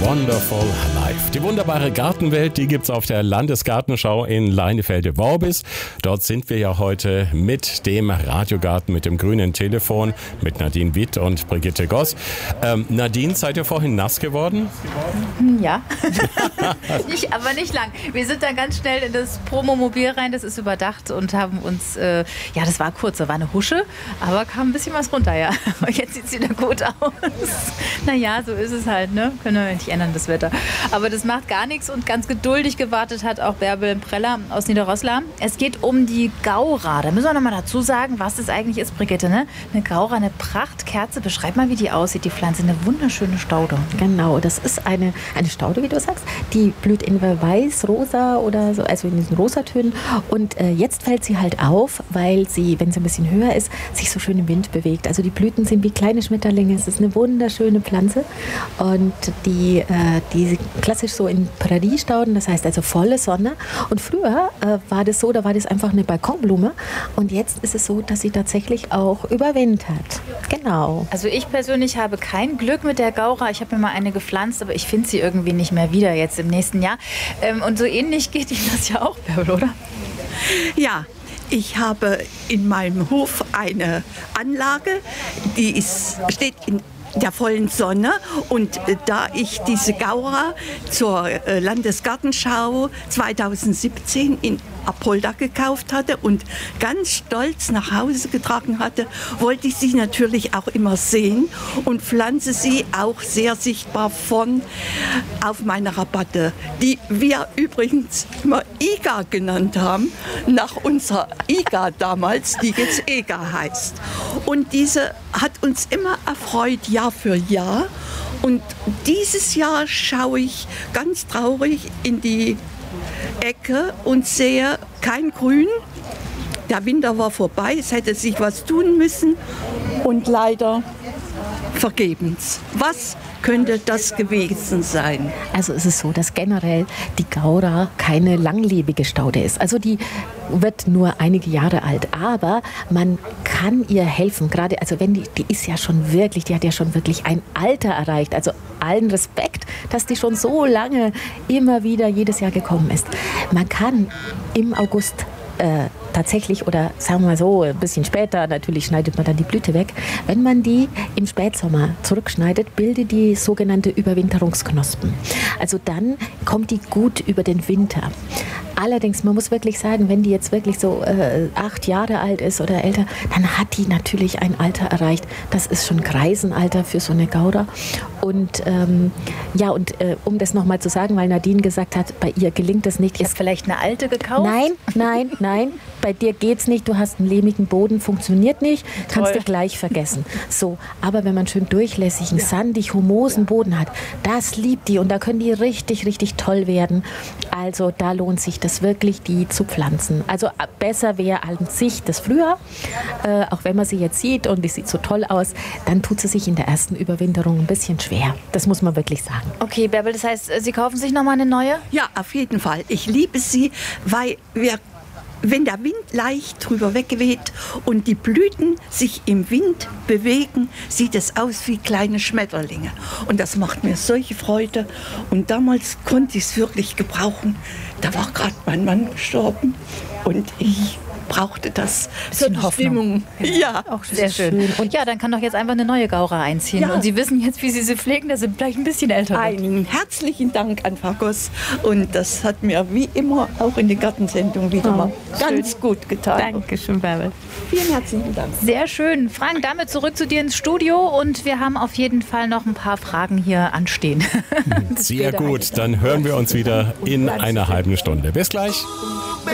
Wonderful Life. Die wunderbare Gartenwelt, die gibt's auf der Landesgartenschau in Leinefelde-Worbis. Dort sind wir ja heute mit dem Radiogarten, mit dem grünen Telefon, mit Nadine Witt und Brigitte Goss. Nadine, seid ihr vorhin nass geworden? Ja, aber nicht lang. Wir sind dann ganz schnell in das Promomobil rein, das ist überdacht und haben uns, das war kurz, da war eine Husche, aber kam ein bisschen was runter, ja. Und jetzt sieht es wieder gut aus. Naja, so ist es halt, ne? Können wir nicht ändern, das Wetter. Aber das macht gar nichts und ganz geduldig gewartet hat auch Bärbel Preller aus Niederroslar. Es geht um die Gaura. Da müssen wir noch mal dazu sagen, was das eigentlich ist, Brigitte, ne? Eine Gaura, eine Prachtkerze. Beschreib mal, wie die aussieht, die Pflanze. Eine wunderschöne Staude. Genau, das ist eine Staude, wie du sagst. Die blüht in weiß, rosa oder so, also in diesen Rosatönen. Und jetzt fällt sie halt auf, weil sie, wenn sie ein bisschen höher ist, sich so schön im Wind bewegt. Also die Blüten sind wie kleine Schmetterlinge. Es ist eine wunderschöne Pflanze. Und die klassisch so in Präriestauden, das heißt also volle Sonne. Und früher war das so, da war das einfach eine Balkonblume. Und jetzt ist es so, dass sie tatsächlich auch überwintert. Genau. Also ich persönlich habe kein Glück mit der Gaura. Ich habe mir mal eine gepflanzt, aber ich finde sie irgendwie nicht mehr wieder jetzt im nächsten Jahr. Und so ähnlich geht Ihnen das ja auch, Bärbel, oder? Ja. Ich habe in meinem Hof eine Anlage, die steht in der vollen Sonne, und da ich diese Gaura zur Landesgartenschau 2017 in Apolda gekauft hatte und ganz stolz nach Hause getragen hatte, wollte ich sie natürlich auch immer sehen und pflanze sie auch sehr sichtbar vorn auf meine Rabatte, die wir übrigens immer Iga genannt haben, nach unserer Iga damals, die jetzt Ega heißt. Und diese hat uns immer erfreut, Jahr für Jahr. Und dieses Jahr schaue ich ganz traurig in die Ecke und sehe kein Grün. Der Winter war vorbei, es hätte sich was tun müssen und leider vergebens. Was könnte das gewesen sein? Also es ist so, dass generell die Gaura keine langlebige Staude ist. Also die wird nur einige Jahre alt, aber man kann ihr helfen. Gerade, also wenn die ist ja schon wirklich, die hat ja schon wirklich ein Alter erreicht. Also allen Respekt, dass die schon so lange immer wieder jedes Jahr gekommen ist. Man kann im August tatsächlich, oder sagen wir mal so, ein bisschen später, natürlich schneidet man dann die Blüte weg. Wenn man die im Spätsommer zurückschneidet, bildet die sogenannte Überwinterungsknospen. Also dann kommt die gut über den Winter. Allerdings, man muss wirklich sagen, wenn die jetzt wirklich so 8 Jahre alt ist oder älter, dann hat die natürlich ein Alter erreicht. Das ist schon Greisenalter für so eine Gaura. Und um das nochmal zu sagen, weil Nadine gesagt hat, bei ihr gelingt das nicht. Ist vielleicht eine alte gekauft? Nein. Bei dir geht's nicht, du hast einen lehmigen Boden, funktioniert nicht, kannst du gleich vergessen. So, aber wenn man schön durchlässigen, sandig, humosen Boden hat, das liebt die und da können die richtig, richtig toll werden. Also da lohnt sich das wirklich, die zu pflanzen. Also besser wäre an sich das früher, auch wenn man sie jetzt sieht und die sieht so toll aus, dann tut sie sich in der ersten Überwinterung ein bisschen schwer. Das muss man wirklich sagen. Okay, Bärbel, das heißt, Sie kaufen sich nochmal eine neue? Ja, auf jeden Fall. Ich liebe sie, weil wenn der Wind leicht drüber wegweht und die Blüten sich im Wind bewegen, sieht es aus wie kleine Schmetterlinge. Und das macht mir solche Freude. Und damals konnte ich es wirklich gebrauchen. Da war gerade mein Mann gestorben und ich brauchte das für die Stimmung. Ja, auch sehr schön. Und ja, dann kann doch jetzt einfach eine neue Gaura einziehen. Ja. Und Sie wissen jetzt, wie Sie sie pflegen, dass sie vielleicht ein bisschen älter wird. Einen herzlichen Dank an Frau Goss. Und das hat mir wie immer auch in der Gartensendung wieder mal ganz gut getan. Dankeschön, Bärbel. Vielen herzlichen Dank. Sehr schön. Frank, damit zurück zu dir ins Studio. Und wir haben auf jeden Fall noch ein paar Fragen hier anstehen. Sehr gut, dann hören wir uns wieder in einer halben Stunde. Bis gleich.